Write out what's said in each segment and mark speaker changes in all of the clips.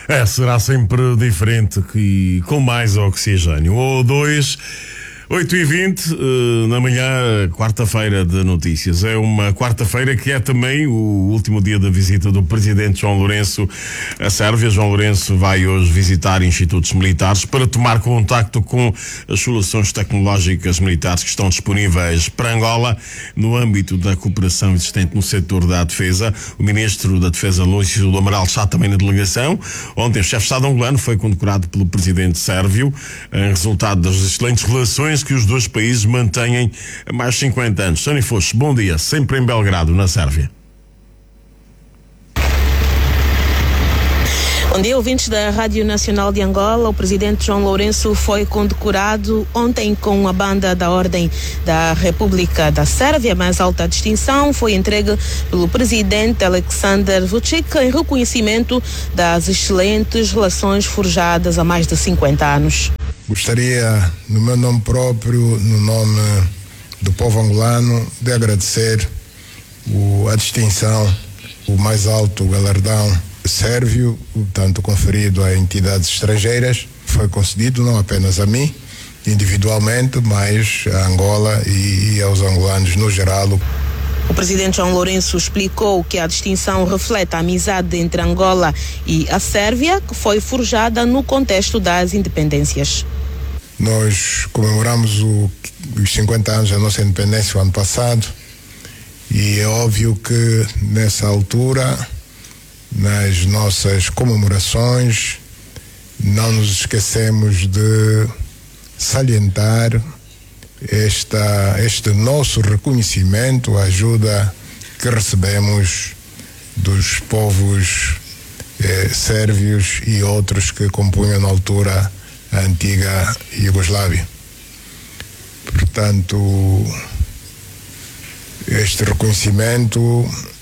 Speaker 1: Será sempre diferente e com mais oxigênio. Ou 8h20 na manhã, quarta-feira de notícias. É uma quarta-feira que é também o último dia da visita do presidente João Lourenço à Sérvia. João Lourenço vai hoje visitar institutos militares para tomar contacto com as soluções tecnológicas militares que estão disponíveis para Angola no âmbito da cooperação existente no setor da defesa. O ministro da Defesa, Lúcio do Amaral, está também na delegação. Ontem o chefe de Estado angolano foi condecorado pelo presidente sérvio, resultado das excelentes relações que os dois países mantêm há mais de 50 anos. Sani Fox, bom dia, sempre em Belgrado, na Sérvia.
Speaker 2: Bom dia, ouvintes da Rádio Nacional de Angola. O presidente João Lourenço foi condecorado ontem com a banda da Ordem da República da Sérvia. A mais alta distinção foi entregue pelo presidente Aleksandar Vučić em reconhecimento das excelentes relações forjadas há mais de 50 anos.
Speaker 3: Gostaria, no meu nome próprio, no nome do povo angolano, de agradecer a distinção, o mais alto galardão sérvio, tanto conferido a entidades estrangeiras, foi concedido não apenas a mim, individualmente, mas a Angola e aos angolanos no geral.
Speaker 2: O presidente João Lourenço explicou que a distinção reflete a amizade entre Angola e a Sérvia, que foi forjada no contexto das independências.
Speaker 3: Nós comemoramos os 50 anos da nossa independência o ano passado e é óbvio que nessa altura, nas nossas comemorações, não nos esquecemos de salientar este nosso reconhecimento, a ajuda que recebemos dos povos sérvios e outros que compunham na altura a antiga Iugoslávia. Portanto, este reconhecimento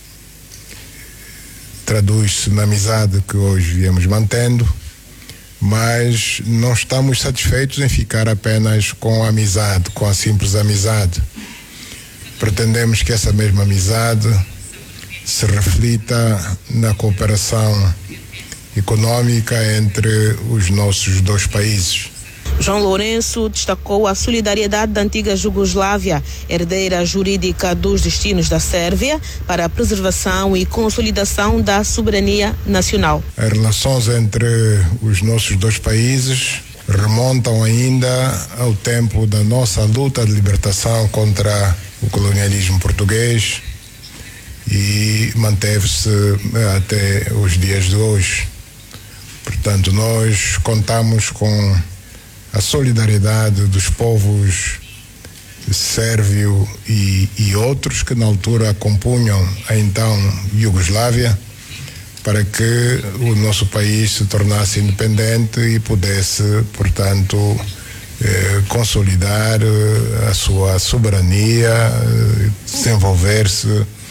Speaker 3: traduz-se na amizade que hoje viemos mantendo, mas não estamos satisfeitos em ficar apenas com a amizade, com a simples amizade. Pretendemos que essa mesma amizade se reflita na cooperação econômica entre os nossos dois países.
Speaker 2: João Lourenço destacou a solidariedade da antiga Jugoslávia, herdeira jurídica dos destinos da Sérvia, para a preservação e consolidação da soberania nacional.
Speaker 3: As relações entre os nossos dois países remontam ainda ao tempo da nossa luta de libertação contra o colonialismo português e manteve-se até os dias de hoje. Portanto, nós contamos com a solidariedade dos povos sérvio e outros que na altura compunham a então Iugoslávia para que o nosso país se tornasse independente e pudesse, portanto, consolidar a sua soberania, desenvolver-se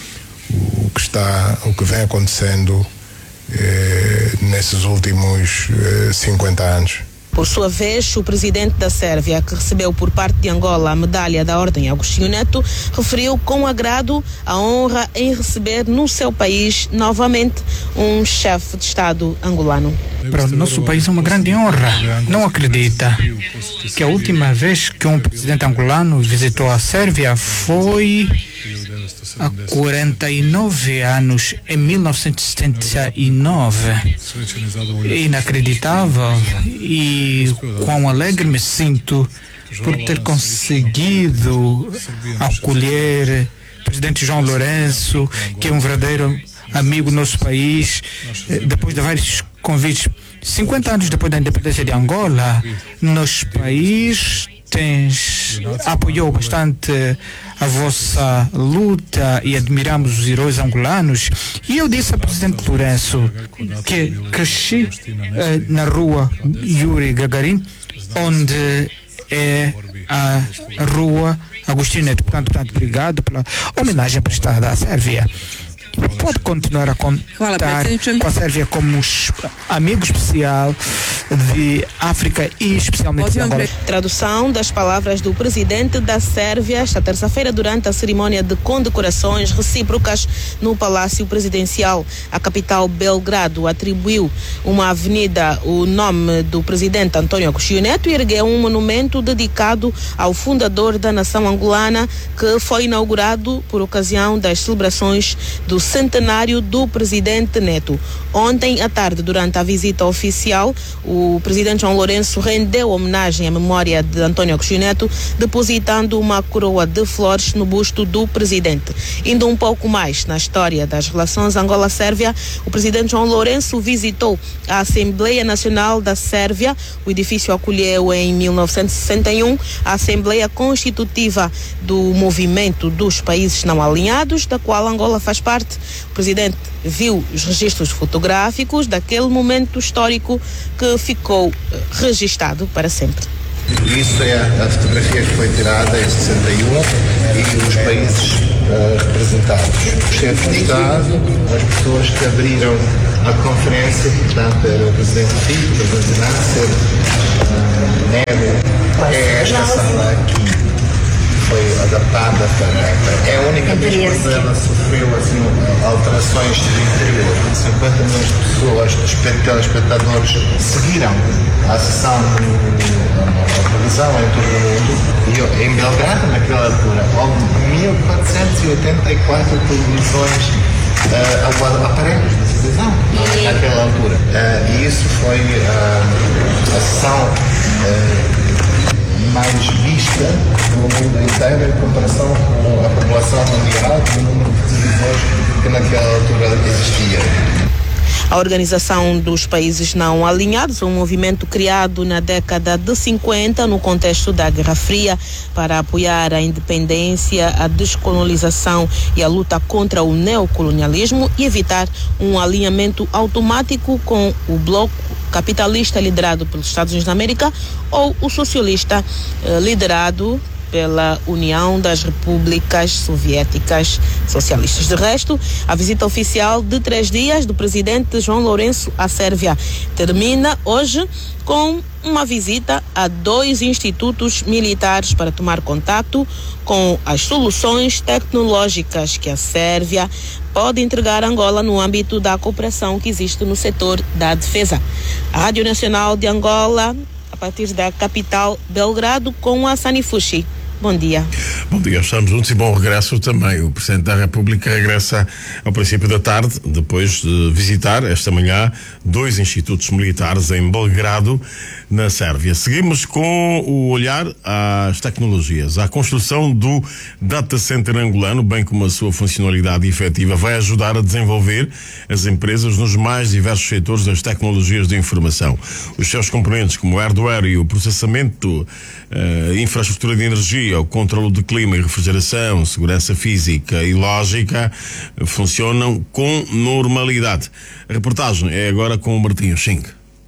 Speaker 3: o que vem acontecendo nesses últimos 50 anos.
Speaker 2: Por sua vez, o presidente da Sérvia, que recebeu por parte de Angola a medalha da Ordem Agostinho Neto, referiu com agrado a honra em receber no seu país novamente um chefe de Estado angolano.
Speaker 4: Para o nosso país é uma grande honra. Não acredita que a última vez que um presidente angolano visitou a Sérvia foi há 49 anos, em 1979. É inacreditável e quão alegre me sinto por ter conseguido acolher o presidente João Lourenço, que é um verdadeiro amigo do nosso país, depois de vários convites. 50 anos depois da independência de Angola, nosso país apoiou bastante a vossa luta e admiramos os heróis angolanos. E eu disse ao presidente Lourenço que cresci na rua Yuri Gagarin, onde é a rua Agostinho Neto. Portanto, obrigado pela homenagem prestada à Sérvia. Pode continuar a contar com a Sérvia como amigo especial de África e especialmente de Angola.
Speaker 2: Tradução das palavras do presidente da Sérvia esta terça-feira durante a cerimônia de condecorações recíprocas no Palácio Presidencial. A capital Belgrado atribuiu uma avenida o nome do presidente António Agostinho Neto e ergueu um monumento dedicado ao fundador da nação angolana, que foi inaugurado por ocasião das celebrações do centenário do presidente Neto. Ontem à tarde, durante a visita oficial, o presidente João Lourenço rendeu homenagem à memória de António Agostinho Neto, depositando uma coroa de flores no busto do presidente. Indo um pouco mais na história das relações Angola-Sérvia, o presidente João Lourenço visitou a Assembleia Nacional da Sérvia. O edifício acolheu em 1961 a Assembleia Constitutiva do Movimento dos Países Não Alinhados, da qual Angola faz parte. O presidente viu os registros fotográficos daquele momento histórico que ficou registado para sempre.
Speaker 5: Isso é a fotografia que foi tirada em 61 e os países representados. Os chefes de Estado, as pessoas que abriram a conferência, portanto, era o presidente Fico, o presidente Nasser, Nero. É esta sala aqui. Foi adaptada para... É a única vez que ela sofreu assim, alterações de interior. 50 milhões de pessoas, telespectadores, seguiram a sessão na televisão em todo o mundo. E em Belgrado, naquela altura, houve 1484 televisões, aparelhos de televisão naquela altura. E isso foi a sessão mais vista no mundo inteiro em comparação com a população mundial e o número de televisões que naquela altura existia.
Speaker 2: A Organização dos Países Não Alinhados, um movimento criado na década de 50 no contexto da Guerra Fria para apoiar a independência, a descolonização e a luta contra o neocolonialismo e evitar um alinhamento automático com o bloco capitalista liderado pelos Estados Unidos da América ou o socialista liderado pela União das Repúblicas Soviéticas Socialistas. De resto, a visita oficial de 3 dias do presidente João Lourenço à Sérvia termina hoje com uma visita a 2 institutos militares para tomar contato com as soluções tecnológicas que a Sérvia pode entregar a Angola no âmbito da cooperação que existe no setor da defesa. A Rádio Nacional de Angola, a partir da capital Belgrado, com a Sanifushi. Bom dia.
Speaker 1: Bom dia, estamos juntos e bom regresso também. O Presidente da República regressa ao princípio da tarde, depois de visitar esta manhã 2 institutos militares em Belgrado, na Sérvia. Seguimos com o olhar às tecnologias. A construção do data center angolano, bem como a sua funcionalidade efetiva, vai ajudar a desenvolver as empresas nos mais diversos setores das tecnologias de informação. Os seus componentes, como o hardware e o processamento, infraestrutura de energia, o controle de clima e refrigeração, segurança física e lógica, funcionam com normalidade. A reportagem é agora com o Martinho Xing.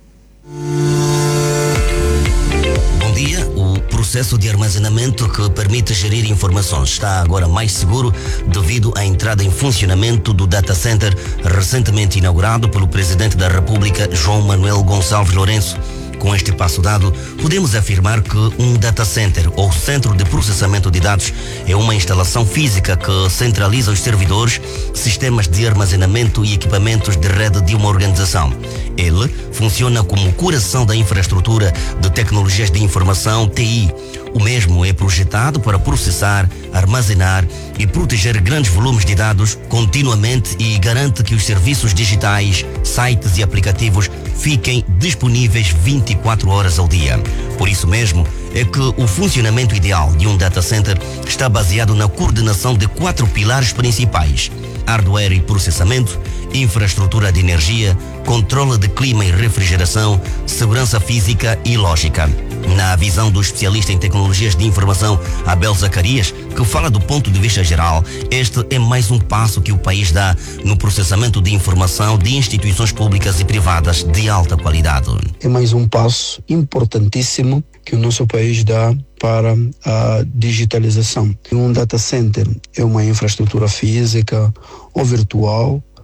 Speaker 6: Bom dia. O processo de armazenamento que permite gerir informações está agora mais seguro devido à entrada em funcionamento do data center recentemente inaugurado pelo Presidente da República, João Manuel Gonçalves Lourenço. Com este passo dado, podemos afirmar que um data center ou centro de processamento de dados é uma instalação física que centraliza os servidores, sistemas de armazenamento e equipamentos de rede de uma organização. Ele funciona como o coração da infraestrutura de tecnologias de informação, TI. O mesmo é projetado para processar, armazenar e proteger grandes volumes de dados continuamente e garante que os serviços digitais, sites e aplicativos fiquem disponíveis 24 horas ao dia. Por isso mesmo é que o funcionamento ideal de um data center está baseado na coordenação de 4 pilares principais: hardware e processamento, infraestrutura de energia, controle de clima e refrigeração, segurança física e lógica. Na visão do especialista em tecnologias de informação, Abel Zacarias, que fala do ponto de vista geral, este é mais um passo que o país dá no processamento de informação de instituições públicas e privadas de alta qualidade.
Speaker 7: É mais um passo importantíssimo que o nosso país dá para a digitalização. Um data center é uma infraestrutura física ou virtual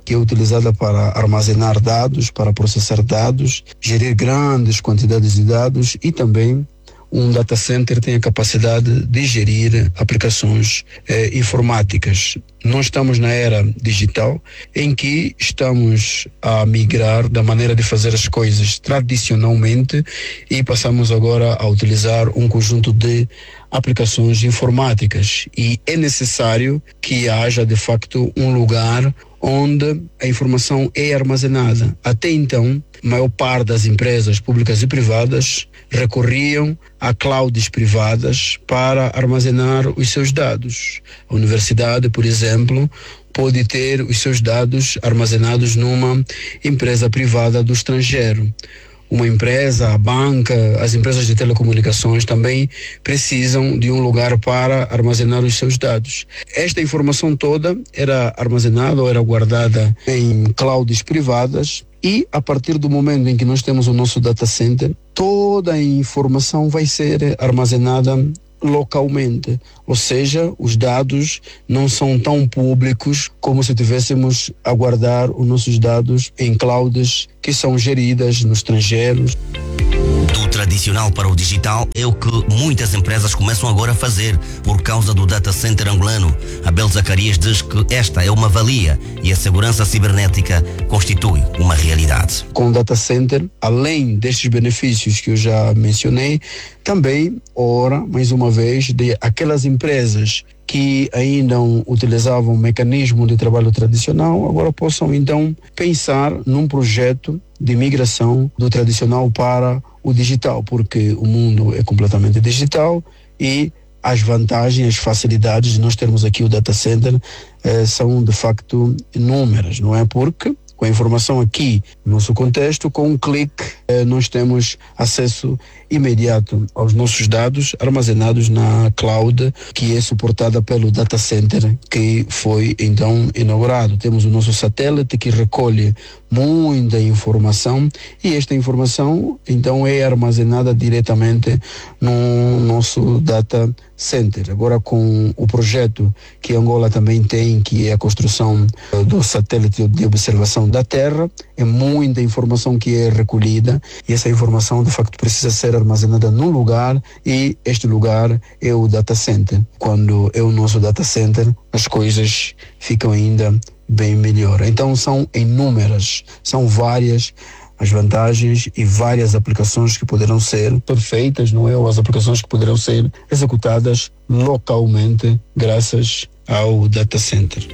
Speaker 7: que é utilizada para armazenar dados, para processar dados, gerir grandes quantidades de dados, e também um data center tem a capacidade de gerir aplicações informáticas. Nós estamos na era digital em que estamos a migrar da maneira de fazer as coisas tradicionalmente e passamos agora a utilizar um conjunto de aplicações informáticas, e é necessário que haja de facto um lugar onde a informação é armazenada. Até então, a maior parte das empresas públicas e privadas recorriam a clouds privadas para armazenar os seus dados. A universidade, por exemplo, pode ter os seus dados armazenados numa empresa privada do estrangeiro. Uma empresa, a banca, as empresas de telecomunicações também precisam de um lugar para armazenar os seus dados. Esta informação toda era armazenada ou era guardada em clouds privadas, e a partir do momento em que nós temos o nosso data center, toda a informação vai ser armazenada localmente, ou seja, os dados não são tão públicos como se tivéssemos a guardar os nossos dados em clouds que são geridas no estrangeiro.
Speaker 6: Do tradicional para o digital é o que muitas empresas começam agora a fazer por causa do data center angolano. Abel Zacarias diz que esta é uma valia e a segurança cibernética constitui uma realidade.
Speaker 7: Com o data center, além destes benefícios que eu já mencionei, também, mais uma vez, de aquelas empresas que ainda utilizavam o mecanismo de trabalho tradicional, agora possam então pensar num projeto de migração do tradicional para o digital, porque o mundo é completamente digital e as vantagens, as facilidades de nós termos aqui o data center são de facto inúmeras, não é? Porque com a informação aqui no nosso contexto, com um clique nós temos acesso imediato aos nossos dados armazenados na cloud, que é suportada pelo data center que foi então inaugurado. Temos o nosso satélite que recolhe muita informação, e esta informação então é armazenada diretamente no nosso data center. Agora, com o projeto que Angola também tem, que é a construção do satélite de observação da Terra, é muita informação que é recolhida, e essa informação de facto precisa ser armazenada num lugar, e este lugar é o data center. Quando é o nosso data center, as coisas ficam ainda bem melhor. Então são inúmeras, são várias as vantagens e várias aplicações que poderão ser perfeitas, não é? Ou as aplicações que poderão ser executadas localmente graças ao data center.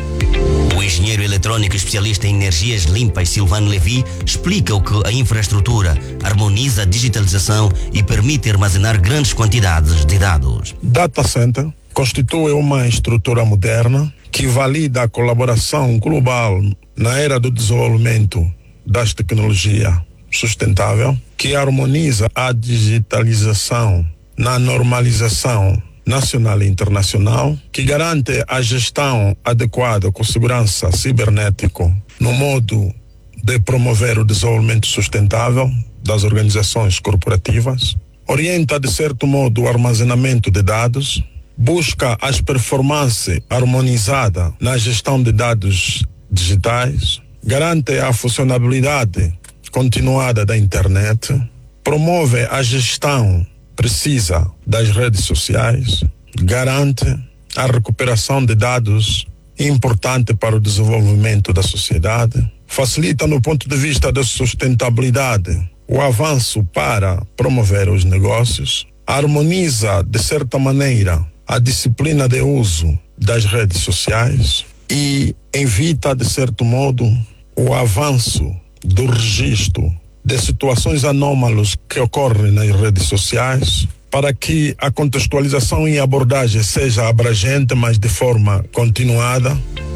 Speaker 6: O engenheiro eletrônico especialista em energias limpas, Silvano Levi, explica o que a infraestrutura harmoniza a digitalização e permite armazenar grandes quantidades de dados.
Speaker 8: Data center constitui uma estrutura moderna que valida a colaboração global na era do desenvolvimento das tecnologias sustentável, que harmoniza a digitalização na normalização nacional e internacional, que garante a gestão adequada com segurança cibernética no modo de promover o desenvolvimento sustentável das organizações corporativas, orienta de certo modo o armazenamento de dados, busca as performances harmonizadas na gestão de dados digitais, garante a funcionalidade continuada da internet, promove a gestão precisa das redes sociais, garante a recuperação de dados importante para o desenvolvimento da sociedade, facilita no ponto de vista da sustentabilidade o avanço para promover os negócios, harmoniza de certa maneira a disciplina de uso das redes sociais e evita de certo modo o avanço do registro de situações anômalas que ocorrem nas redes sociais, para que a contextualização e abordagem seja abrangente, mas de forma continuada.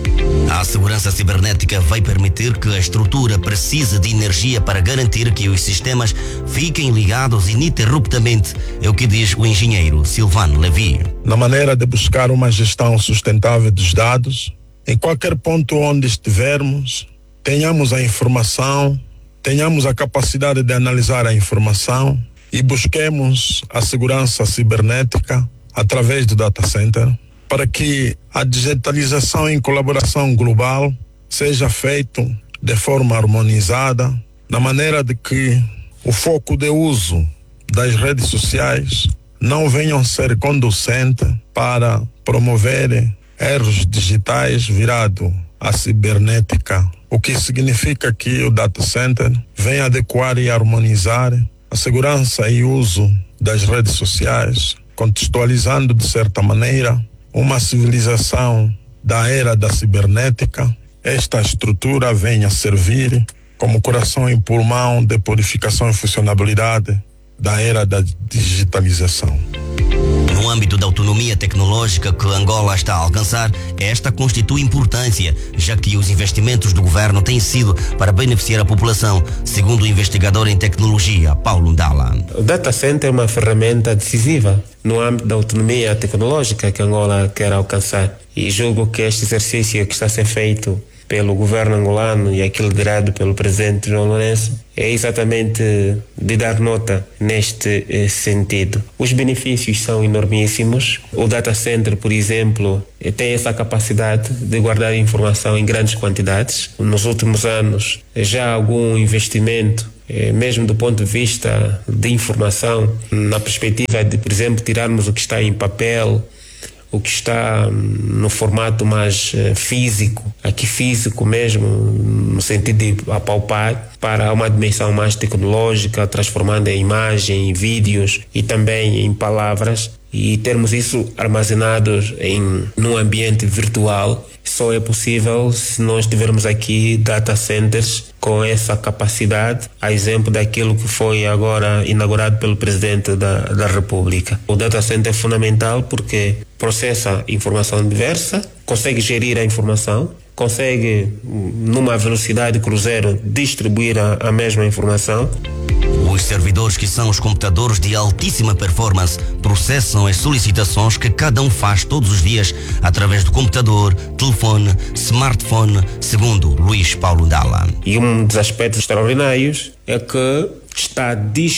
Speaker 6: A segurança cibernética vai permitir que a estrutura precise de energia para garantir que os sistemas fiquem ligados ininterruptamente, é o que diz o engenheiro Silvano Levi.
Speaker 8: Na maneira de buscar uma gestão sustentável dos dados, em qualquer ponto onde estivermos, tenhamos a informação, tenhamos a capacidade de analisar a informação e busquemos a segurança cibernética através do data center, para que a digitalização em colaboração global seja feito de forma harmonizada, na maneira de que o foco de uso das redes sociais não venham ser conducente para promover erros digitais virado à cibernética, o que significa que o data center vem adequar e harmonizar a segurança e uso das redes sociais, contextualizando de certa maneira uma civilização da era da cibernética. Esta estrutura vem a servir como coração e pulmão de purificação e funcionabilidade da era da digitalização.
Speaker 6: No âmbito da autonomia tecnológica que Angola está a alcançar, esta constitui importância, já que os investimentos do governo têm sido para beneficiar a população, segundo o investigador em tecnologia, Paulo Ndala.
Speaker 9: O data center é uma ferramenta decisiva no âmbito da autonomia tecnológica que Angola quer alcançar. E julgo que este exercício que está a ser feito pelo governo angolano e aquilo liderado pelo presidente João Lourenço é exatamente de dar nota neste sentido. Os benefícios são enormíssimos. O data center, por exemplo, tem essa capacidade de guardar informação em grandes quantidades. Nos últimos anos, já há algum investimento, mesmo do ponto de vista de informação, na perspectiva de, por exemplo, tirarmos o que está em papel, o que está no formato mais físico, aqui físico mesmo, no sentido de apalpar, para uma dimensão mais tecnológica, transformando em imagem, em vídeos e também em palavras, e termos isso armazenados num ambiente virtual. Só é possível se nós tivermos aqui data centers com essa capacidade, a exemplo daquilo que foi agora inaugurado pelo Presidente da República. O data center é fundamental porque processa informação diversa, consegue gerir a informação, consegue, numa velocidade cruzeiro, distribuir a mesma informação.
Speaker 6: Os servidores, que são os computadores de altíssima performance, processam as solicitações que cada um faz todos os dias através do computador, telefone, smartphone, segundo Luís Paulo Ndala.
Speaker 9: E um dos aspectos extraordinários é que está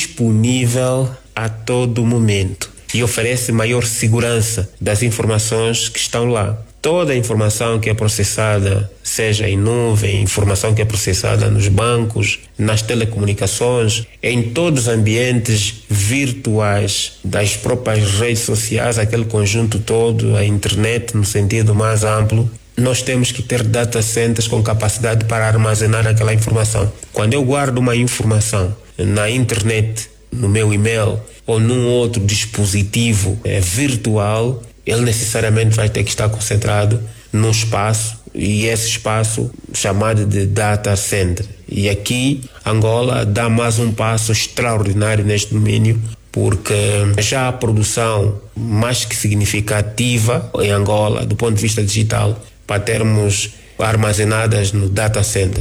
Speaker 9: disponível a todo momento e oferece maior segurança das informações que estão lá. Toda a informação que é processada, seja em nuvem, informação que é processada nos bancos, nas telecomunicações, em todos os ambientes virtuais das próprias redes sociais, aquele conjunto todo, a internet no sentido mais amplo, nós temos que ter data centers com capacidade para armazenar aquela informação. Quando eu guardo uma informação na internet, no meu e-mail ou num outro dispositivo virtual, ele necessariamente vai ter que estar concentrado num espaço, e esse espaço chamado de data center. E aqui Angola dá mais um passo extraordinário neste domínio, porque já há produção mais que significativa em Angola do ponto de vista digital para termos armazenadas no data center.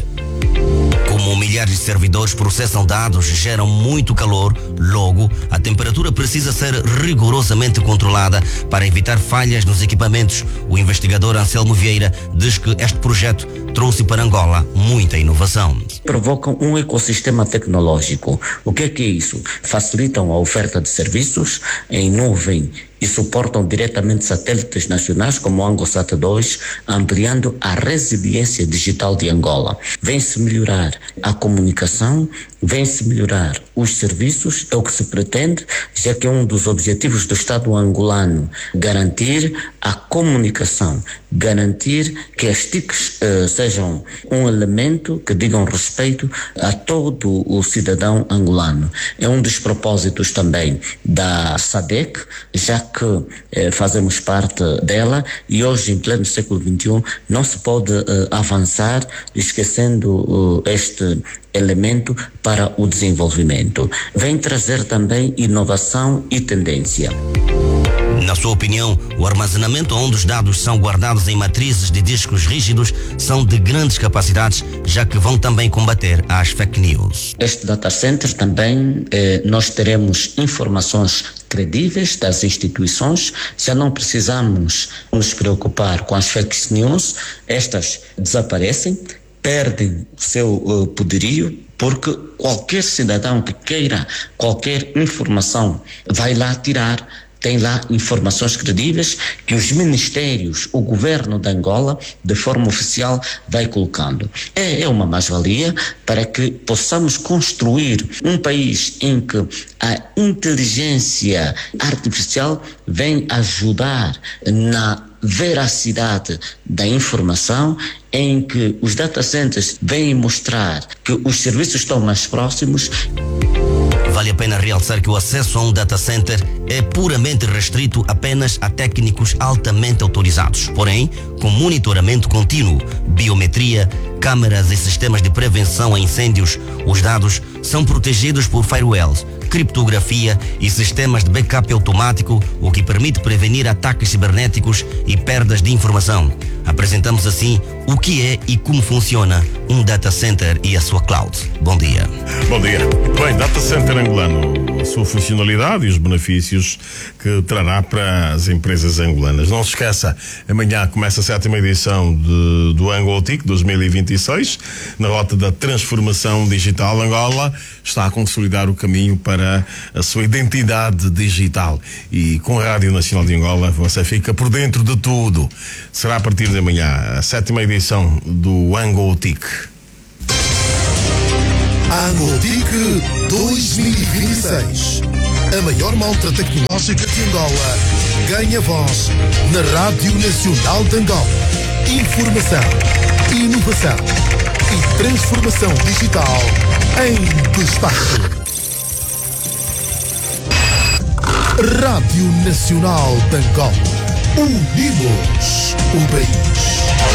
Speaker 6: Como milhares de servidores processam dados, geram muito calor, logo, a temperatura precisa ser rigorosamente controlada para evitar falhas nos equipamentos. O investigador Anselmo Vieira diz que este projeto trouxe para Angola muita inovação.
Speaker 10: Provocam um ecossistema tecnológico. O que é isso? Facilitam a oferta de serviços em nuvem e suportam diretamente satélites nacionais como o ANGOSAT 2, ampliando a resiliência digital de Angola. Vem-se melhorar a comunicação, vem-se melhorar os serviços, é o que se pretende, já que é um dos objetivos do Estado angolano garantir a comunicação, garantir que as TICs sejam um elemento que digam respeito a todo o cidadão angolano. É um dos propósitos também da SADC, já que fazemos parte dela, e hoje, em pleno século XXI, não se pode avançar esquecendo este elemento para o desenvolvimento. Vem trazer também inovação e tendência.
Speaker 6: Na sua opinião, o armazenamento onde os dados são guardados em matrizes de discos rígidos são de grandes capacidades, já que vão também combater as fake news.
Speaker 10: Este data center também nós teremos informações credíveis das instituições, já não precisamos nos preocupar com as fake news, estas desaparecem, perdem o seu poderio, porque qualquer cidadão que queira qualquer informação vai lá tirar tem lá informações credíveis que os ministérios, o governo de Angola, de forma oficial, vai colocando. É uma mais-valia para que possamos construir um país em que a inteligência artificial vem ajudar na veracidade da informação, em que os data centers vêm mostrar que os serviços estão mais próximos.
Speaker 6: Vale a pena realçar que o acesso a um data center é puramente restrito apenas a técnicos altamente autorizados, porém, com monitoramento contínuo, biometria, câmeras e sistemas de prevenção a incêndios, os dados são protegidos por firewalls, criptografia e sistemas de backup automático, o que permite prevenir ataques cibernéticos e perdas de informação. Apresentamos assim o que é e como funciona um data center e a sua cloud. Bom dia.
Speaker 1: Bom dia. Bem, data center angolano, a sua funcionalidade e os benefícios que trará para as empresas angolanas. Não se esqueça, amanhã começa a 7ª edição do AngoTIC 2026, na rota da transformação digital. Angola está a consolidar o caminho para a sua identidade digital, e com a Rádio Nacional de Angola você fica por dentro de tudo. Será a partir de amanhã a 7ª edição do AngoTIC.
Speaker 11: AngoTIC 2026. A maior malta tecnológica de Angola ganha voz na Rádio Nacional de Angola. Informação, inovação e transformação digital em destaque. Rádio Nacional de Angola. Unimos o país.